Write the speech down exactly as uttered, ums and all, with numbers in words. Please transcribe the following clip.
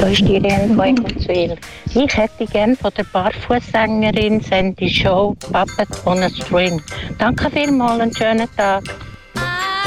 ist die Irene von Eckelswil. Ich hätte gerne von der Barfußsängerin Sandy Show «Puppet on a String». Danke vielmals, einen schönen Tag.